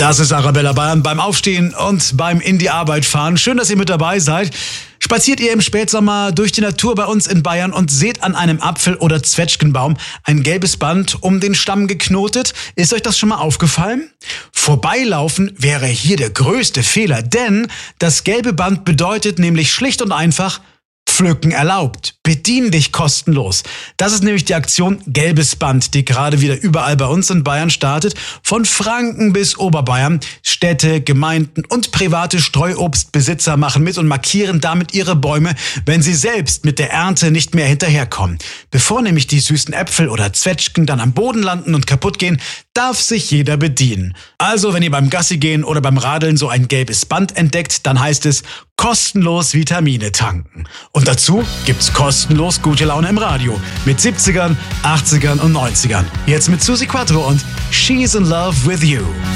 Das ist Arabella Bayern beim Aufstehen und beim in die Arbeit fahren. Schön, dass ihr mit dabei seid. Spaziert ihr im Spätsommer durch die Natur bei uns in Bayern und seht an einem Apfel- oder Zwetschgenbaum ein gelbes Band um den Stamm geknotet? Ist euch das schon mal aufgefallen? Vorbeilaufen wäre hier der größte Fehler, denn das gelbe Band bedeutet nämlich schlicht und einfach: Pflücken erlaubt. Bedien dich kostenlos. Das ist nämlich die Aktion Gelbes Band, die gerade wieder überall bei uns in Bayern startet. Von Franken bis Oberbayern. Städte, Gemeinden und private Streuobstbesitzer machen mit und markieren damit ihre Bäume, wenn sie selbst mit der Ernte nicht mehr hinterherkommen. Bevor nämlich die süßen Äpfel oder Zwetschgen dann am Boden landen und kaputt gehen, darf sich jeder bedienen. Also, wenn ihr beim Gassi gehen oder beim Radeln so ein gelbes Band entdeckt, dann heißt es: kostenlos Vitamine tanken. Und dazu gibt's kostenlos gute Laune im Radio. Mit 70ern, 80ern und 90ern. Jetzt mit Susi Quattro und She's in Love with You.